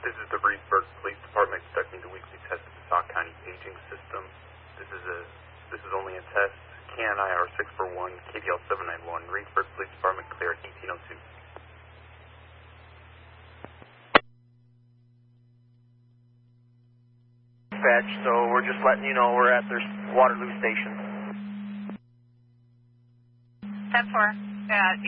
This is the Reedsburg Police Department conducting the weekly test of the Sauk County paging system. This is only a test. KNI R641, KDL 791, Reedsburg Police Department, clear at 1802. Dispatch, so we're just letting you know we're at their Waterloo station. 10-4 at